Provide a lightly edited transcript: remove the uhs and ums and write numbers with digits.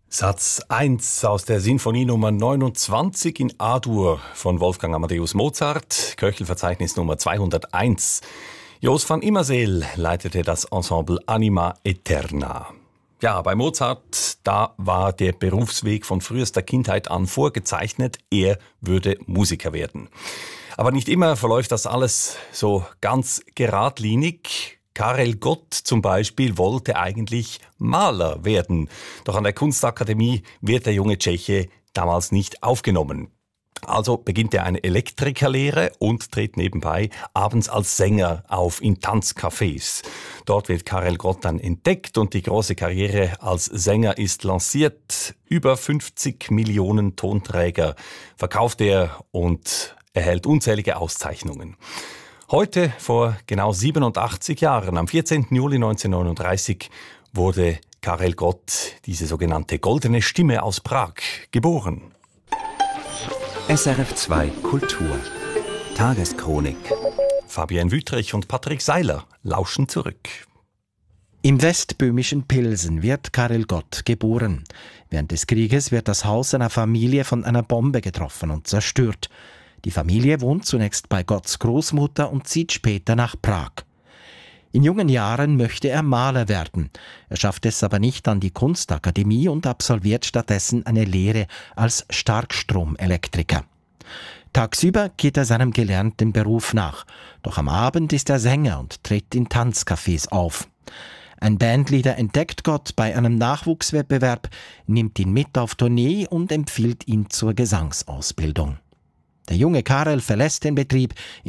Satz 1 aus der Sinfonie Nummer 29 in A-Dur von Wolfgang Amadeus Mozart, Köchelverzeichnis Nummer 201. Jos van Immerseel leitete das Ensemble Anima Eterna. Ja, bei Mozart, da war der Berufsweg von frühester Kindheit an vorgezeichnet, er würde Musiker werden. Aber nicht immer verläuft das alles so ganz geradlinig. Karel Gott zum Beispiel wollte eigentlich Maler werden. Doch an der Kunstakademie wird der junge Tscheche damals nicht aufgenommen. Also beginnt er eine Elektrikerlehre und tritt nebenbei abends als Sänger auf in Tanzcafés. Dort wird Karel Gott dann entdeckt und die große Karriere als Sänger ist lanciert. Über 50 Millionen Tonträger verkauft er und erhält unzählige Auszeichnungen. Heute, vor genau 87 Jahren, am 14. Juli 1939, wurde Karel Gott, diese sogenannte goldene Stimme aus Prag, geboren. SRF 2 Kultur. Tageschronik. Fabian Wüttrich und Patrick Seiler lauschen zurück. Im westböhmischen Pilsen wird Karel Gott geboren. Während des Krieges wird das Haus seiner Familie von einer Bombe getroffen und zerstört. Die Familie wohnt zunächst bei Gotts Großmutter und zieht später nach Prag. In jungen Jahren möchte er Maler werden. Er schafft es aber nicht an die Kunstakademie und absolviert stattdessen eine Lehre als Starkstromelektriker. Tagsüber geht er seinem gelernten Beruf nach. Doch am Abend ist er Sänger und tritt in Tanzcafés auf. Ein Bandleader entdeckt Gott bei einem Nachwuchswettbewerb, nimmt ihn mit auf Tournee und empfiehlt ihn zur Gesangsausbildung. Der junge Karel verlässt den Betrieb